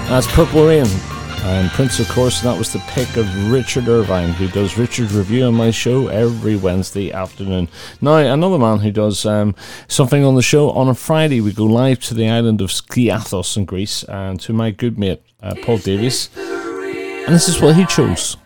That's Purple Rain and Prince, of course, and that was the pick of Richard Irvine, who does Richard's Review on my show every Wednesday afternoon. Now, another man who does something on the show on a Friday. We go live to the island of Skiathos in Greece and to my good mate, Paul Davies, and this is what he chose.